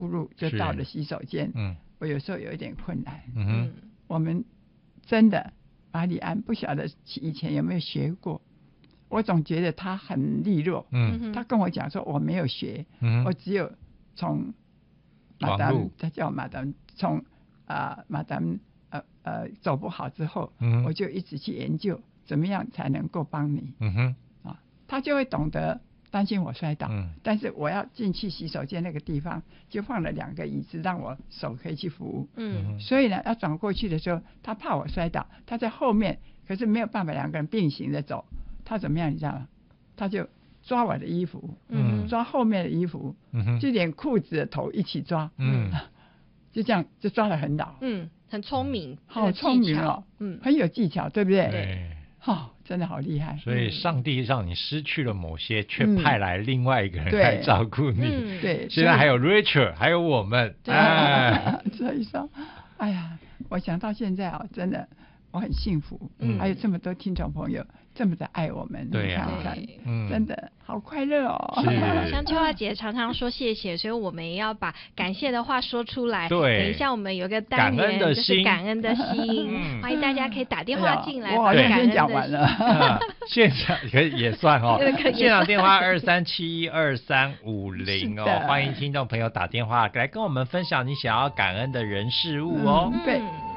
步入就到了洗手间，我有时候有一点困难。我们真的马里安不晓得以前有没有学过，我总觉得他很利落。他跟我讲说我没有学，我只有从马达他叫马达从马达走不好之后，我就一直去研究怎么样才能够帮你。他就会懂得担心我摔倒，但是我要进去洗手间那个地方就放了2个椅子让我手可以去扶务。所以呢要转过去的时候他怕我摔倒，他在后面，可是没有办法2个人并行的走，他怎么样你知道吗？他就抓我的衣服，抓后面的衣服，就连裤子的头一起抓，就这样就抓得很牢。 很聪明， 好聪明哦，很有技巧，对不对？ 对。 真的好厉害。 所以上帝让你失去了某些，却派来另外一个人来照顾你。 对， 现在还有 Richard， 还有我们。 所以说，哎呀，我想到现在真的我很幸福，还有这么多听众朋友这么的爱我们， 对呀， 真的好快乐哦。 像秋华姐常常说谢谢，所以我们也要把感谢的话说出来。 对， 等一下我们有个单元就是感恩的心，欢迎大家可以打电话进来。 我好像先讲完了。 现场可以也算现场电话23712350欢迎听众朋友打电话来跟我们分享你想要感恩的人事物哦。 对。